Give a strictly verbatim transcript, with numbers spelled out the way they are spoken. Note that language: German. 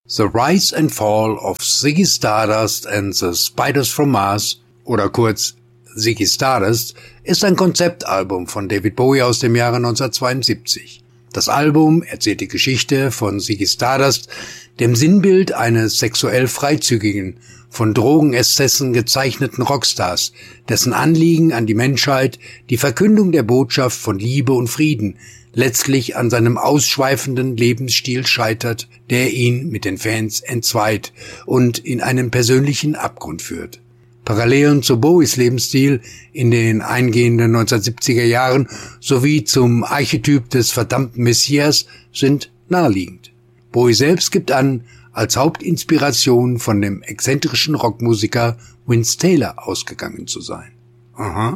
The Rise and Fall of Ziggy Stardust and the Spiders from Mars oder kurz Ziggy Stardust ist ein Konzeptalbum von David Bowie aus dem Jahre neunzehnhundertzweiundsiebzig. Das Album erzählt die Geschichte von Ziggy Stardust, dem Sinnbild eines sexuell freizügigen, von Drogenexzessen gezeichneten Rockstars, dessen Anliegen an die Menschheit die Verkündung der Botschaft von Liebe und Frieden letztlich an seinem ausschweifenden Lebensstil scheitert, der ihn mit den Fans entzweit und in einen persönlichen Abgrund führt. Parallelen zu Bowies Lebensstil in den eingehenden neunzehnhundertsiebziger Jahren sowie zum Archetyp des verdammten Messias sind naheliegend. Bowie selbst gibt an, als Hauptinspiration von dem exzentrischen Rockmusiker Vince Taylor ausgegangen zu sein. Aha.